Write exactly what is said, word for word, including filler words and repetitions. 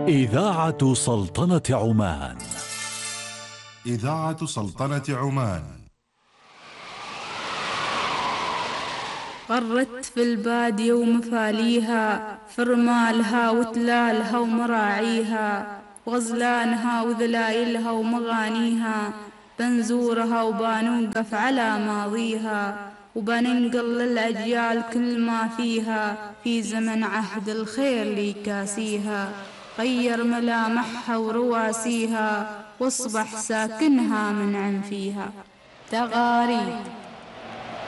إذاعة سلطنة عمان. إذاعة سلطنة عمان. غرت في البادية ومفاليها، فرمالها وتلالها ومراعيها، وغزلانها وذلايلها ومغانيها، بنزورها وبنوقف على ماضيها، وبننقل للأجيال كل ما فيها، في زمن عهد الخير لي كاسيها، غير ملامحها ورواسيها، واصبح ساكنها منعم فيها. تغاريد